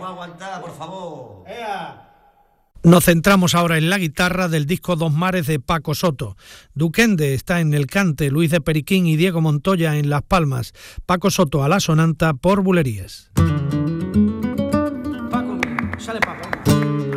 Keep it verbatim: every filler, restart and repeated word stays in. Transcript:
a aguantar, por favor. ¡Ea! Nos centramos ahora en la guitarra del disco Dos Mares de Paco Soto. Duquende está en el cante, Luis de Periquín y Diego Montoya en las palmas. Paco Soto a la sonanta por Bulerías.